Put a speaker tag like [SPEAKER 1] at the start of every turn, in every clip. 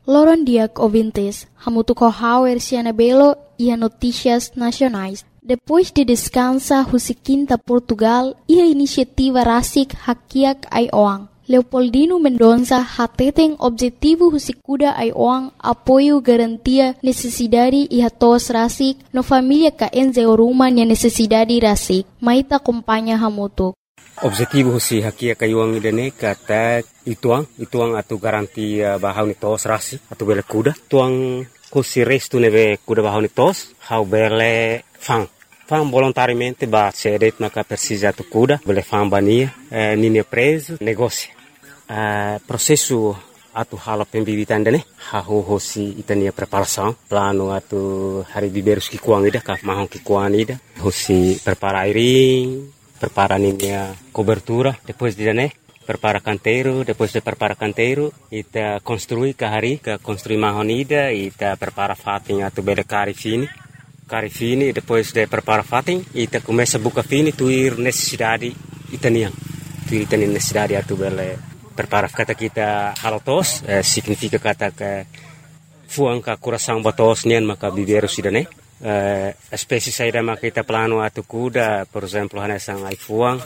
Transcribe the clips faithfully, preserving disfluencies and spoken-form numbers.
[SPEAKER 1] Loron Diak ouvintes, hamutu kohauer Cianabelo e a notícias nacionais. Depois de descansa Husiquinta Portugal e a iniciativa Rasik Hakiak Aioang. Leopoldino Mendonça hateten objetivo Husikuda Aioang apoio garantia necessidade e hatos Rasik no família ka enze oruma nia necessidade Rasik. Maita acompanha hamutu.
[SPEAKER 2] Objetivo husi Hakiak Aioang idane kata ituang, ituang atu garantia bahau ni tos Rasik atu bele kuda. Tuang husi restu neve kuda bahau ni tos, hau bele fang. Fam volontariamente ba cedet maka precisa tu cuda, bele fam bania, eh, nini preso, negócio. Eh, processo atu hala pembibitan dene, ha ho hosi itania preparação, plano atu hari biberus ki kuang ida, ka mahon ki kuang ida, hosi prepara airing, prepara ninia cobertura, depois de dene, prepara canteiro, depois de prepara canteiro, ita construi ka hari, ka construi mahon ida, ita prepara fating atu bele cari fini. Cari fini, depois de prepara fating, ita começa a buca fini, tuir necessidade itaniang. Tuir itaniang necessidade atu bele prepara kata kita halotos, eh, significa kata ke fuang ka coração batos nian maka biberu sidane. Eh, espécie saída maka kita plano atu kuda, por exemplo, hanesang ai fuang,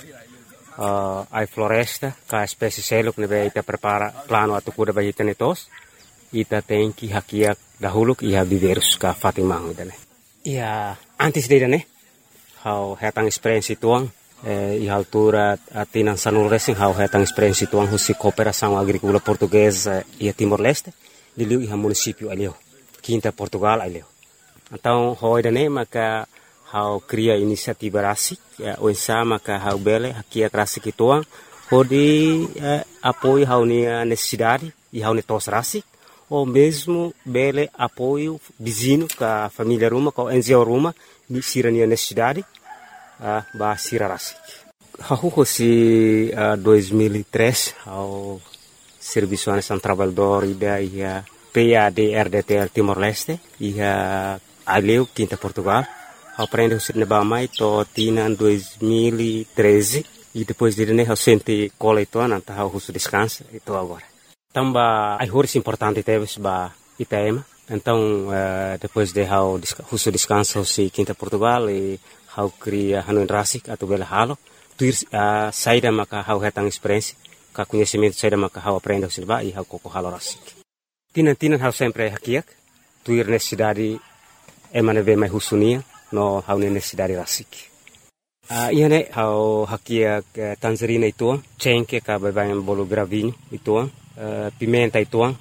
[SPEAKER 2] uh, ai floresta, ka espécie seluk nebe ita prepara plano atu kuda ba itane tos. Ita tem que hakiak dahuluk ia biberus ka fating mangu dane. Ia antes de né, how hetang experiência tuang, eh, e altura atinan sanul racing how hetang experiência tuang husi cooperação agrícola portuguesa e Timor-Leste, de liu iha município alio, Quinta Portugal alio. Então, hoi dane maka how cria inisiativa rasik, o insa maka how bele hakia rasik tuang, hodi eh, apoio how nia necessidade e how netos rasik. Ou mesmo bele apoio vizinho com a família Ruma, com a N Z O Ruma, de Sirania necessidade, a ba Sira Rasik. Hahu se dois mil e três ao Serviço Nacional Trabalhador e da P A D R D T L Timor-Leste e a Aleu Quinta Portugal. Aprende o Sirneba Mai to tina em dois mil e treze e depois de né o sente cola então anta o russo descansa e tô agora. Tamba ai horas importante teve ba Itaema. Então uh, depois de how russo descansa se Quinta Portugal e how cria Hanoi Rasik atau bela halo tuir uh, saída maka how hetang experiência ka conhecimento saída maka how aprende o silba e how koko halo Rasik. Tinan tinan how sempre hakiak tuir necessidade emane ve mai husunia no how necessidade Rasik. Uh, ia ne how hakiak uh, Tanzania itu cengke ka babayan bolo gravinho itu Uh, pimenta ituang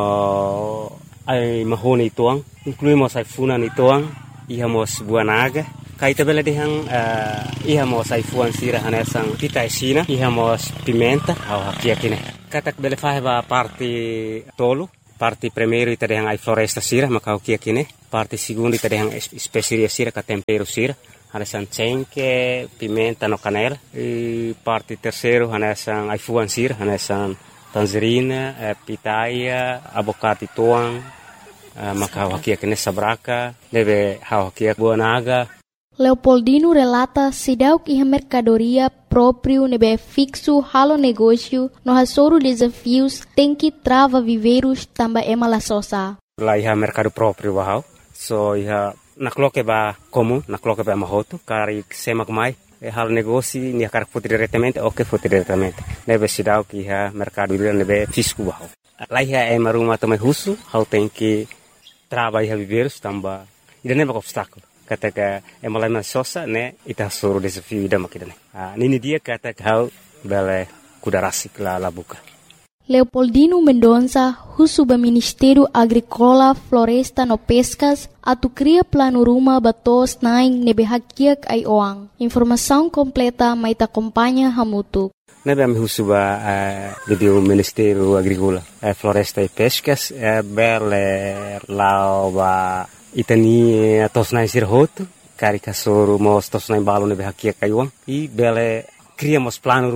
[SPEAKER 2] no ai mahone ituang incluímos ai funan ituang ihamos buanaga kaita bela dehang uh, ihamos ai fuan sira hanesang pita sina ihamos pimenta au hakia kine katak bela fahba parte tolo parte primeiro ita dehang ai floresta sira maka hakia kine parte segundo ita dehang especiaria sira ka tempero sira hanesang cengke pimenta no canela e parte terceiro hanesang ai fuan sira hanesang tangerina, eh, pitaia, abocate tuang, eh, maka hakia kene sabraka, deve hakia buanaga.
[SPEAKER 1] Leopoldino relata sidauk iha mercadoria próprio nebe fixo halo negócio no hasoro desafios tem que trava viveiros tamba emala sosa.
[SPEAKER 2] Lá iha mercado próprio bahau, so iha nakloke ba comum, nakloke ba mahoto, kari semak mai. E hal negócio ni akar foto diretamente ou que foto diretamente nebe sidau que ha mercado ele nebe fisco bahau lá é maruma também russo hal tem que trabalhar viver tamba ida nebe obstáculo kata que é malama sosa né ita soro desafio ida makidane ah nini dia kata que hal bele kudarasik la la buka.
[SPEAKER 1] Leopoldino Mendonça, Husuba Ministério Agrícola, Floresta no Pescas, atu cria plano ruma batos naing nebe hakiak ai oang. Informação completa mai ta acompanha hamutu.
[SPEAKER 2] Nebe am Husuba uh, o Ministério Agrícola, uh, Floresta e Pescas, uh, bele lao ba itani tos naing sirhoto, karika soro mos tos naing balo nebe hakiak ai oang. E bele criamos plano ruma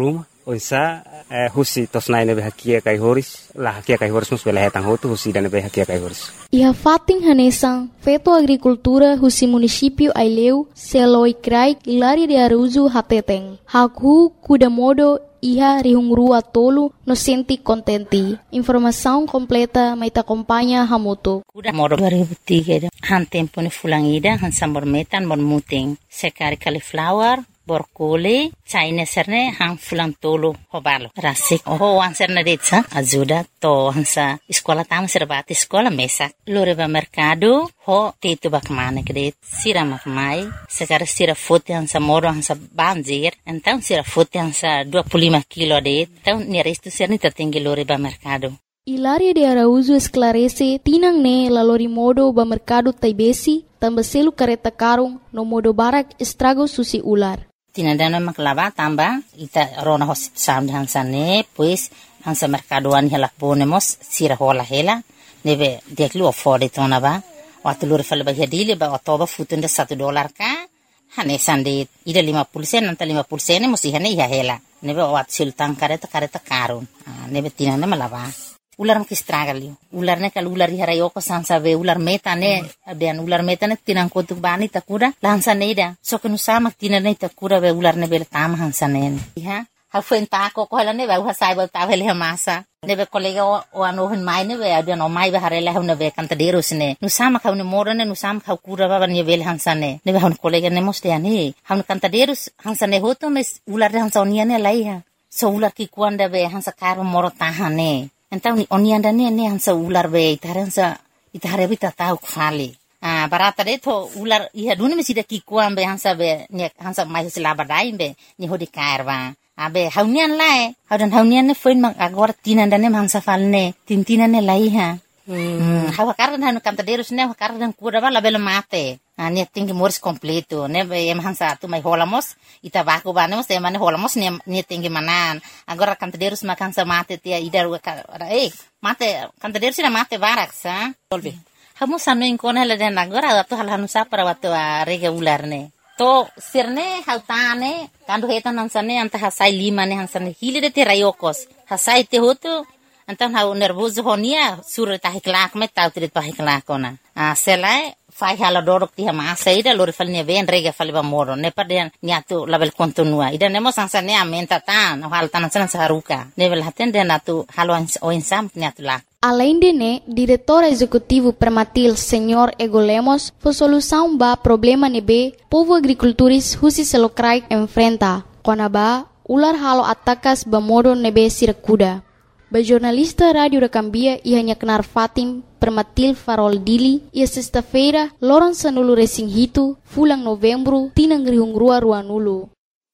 [SPEAKER 2] onsa eh, husi tosnai nebe hakia kai horis la hakia kai horis mus bela hetang hotu husi dan nebe hakia kai horis.
[SPEAKER 1] Iha fating hanesang feto agricultura husi município Aileu seloi krai Hilaria de Araújo hateteng. Haku kuda modo iha rihungrua tolu no senti contenti. Informação completa mai ta acompanha Hamuto.
[SPEAKER 3] Kuda modo dua ribu tiga han tempo ni fulangida han sambor metan bon muting sekari cauliflower borkole China serne hang fulang tolo hobalo rasik oh wan serna detsa ajuda to hansa sekolah tam serbati sekolah mesak loreba mercado ho tetu bakmane kredit sira makmai sekarang sira foto hansa moro hansa banjir então sira foto hansa dua puluh lima kilo det então ni resto serni tertinggi loreba mercado.
[SPEAKER 1] Hilaria de Araújo esclarece tinang ne lalori modo ba mercado taibesi tambah selu kareta karung no modo barak estrago susi ular.
[SPEAKER 3] Tinandana maklava tamba ita rona hosit sound hansane pues hansa mercadoan hela ponemos sira hola hela neve deklu afford tona ba waktu lur fal bagi dile ba otoba futunda satu dolar ka hane sande ida lima puluh sen nanta lima puluh sen musi hane ya hela neve wat sultan kareta kareta karun neve tinandana malava ular mki stragali ular ne kal ular hara yoko sansa ve ular meta ne abian ular meta ne tinang kotuk bani takura lansa neda so kenu sama tinane takura ve ular ne bel tam hansa ne ha ha fen ta ko ko ne ve ha sai ba ta vele masa ne ve kolega o ano hen mai ne ve abian o mai ve harela ne ve kanta deros ne nu sama ka ne morane nu sama ka kura ba ne vel hansa ne ne ve han kolega ne moste ani han kanta deros hansa ne hoto mes ular hansa onia ne lai ha so ular ki kuanda ve hansa karo moro tahane. Então oni anda ne ne hansa ular be itaransa itare bita tau khali ah barata de to ular iha duni mesida ki kuam be hansa be ne hansa mai sila badai be ni hodi karwa abe haunian lae haudan haunian ne foin mang agora tinanda ne hansa falne tintina ne lai ha hmm hawa kardan hanu kanta derus ne hawa kardan kura bala bela mate ah ne tinggi moris completo ne be em hansa tu mai holamos ita baku banemos e mane holamos ne ne tinggi manan agora kanta derus makan sa mate tia idar eh mate kanta derus na mate barak sa tolbe hamu sanu inkona le den agora tu hal hanu sa para watu rega ular ne to sirne hautane kandu hetan hansane anta hasai lima ne hansane hili de te rayokos hasai te hotu antan hau nervoso honia sur ta hiklak me tau trit pa hiklak ona a selai fai hala dorok ti ma saida lor fal ne ven rega fal ba moro ne paden niatu label kontinua ida nemo sansa ne amenta tan hal tan san saruka nevel haten de natu halo o insam niatu la.
[SPEAKER 1] Além de né, diretor executivo Permatil, senhor Ego Lemos, foi solução ba problema nebe povo agricultores husi selokrai enfrenta. Konaba ular halo atakas ba modo nebe sirakuda. Ba jornalista Radio da Cambia ia hanya kenar Fatim Permatil Farol Dili ia sexta-feira loron sanulu racing hitu fulang novembro tinang rihungrua ruanulu.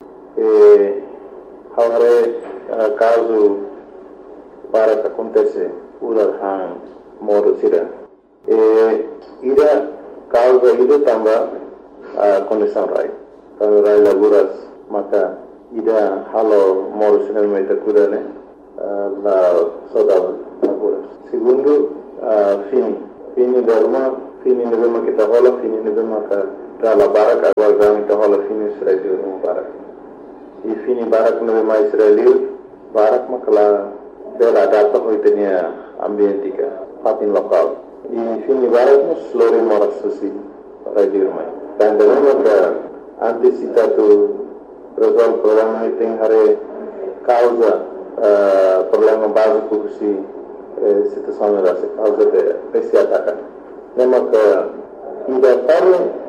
[SPEAKER 4] Eh, hare uh, caso para que acontece ular hang modo sira. Eh, ida causa ida tamba uh, condição rai. Kalau rai laguras maka ida halo modo sira meta kuda ne. La saudade agora. Segundo, uh, fini. Fini derma, fini nevema kita hola, fini nevema ka dala barak agora gami kita hola fini Israel no barak. E fini barak nevema Israel, barak makala dela data hoitenia ambientika, fatin lokal. E fini barak no slori moras susi para dirmai. Dan devema ka antisipatu resolve problema iting hare causa Uh, problema básico que se eh, situação da causa de esse ataque. Lembra que ainda para